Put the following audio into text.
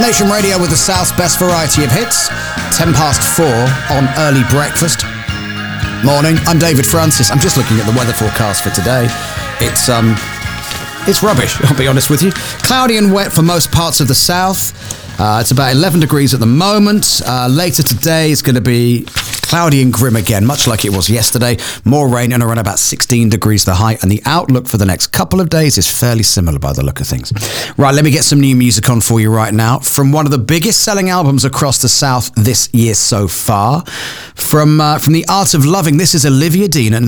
Nation Radio with the South's best variety of hits. 4 on early breakfast. Morning, I'm David Francis. I'm just looking at the weather forecast for today. It's rubbish, I'll be honest with you. Cloudy and wet for most parts of the south. It's about 11 degrees at the moment. Later today is going to be cloudy and grim again, much like it was yesterday. More rain and around about 16 degrees the high. And the outlook for the next couple of days is fairly similar by the look of things. Right, let me get some new music on for you right now. From one of the biggest selling albums across the South this year so far. From The Art of Loving, this is Olivia Dean.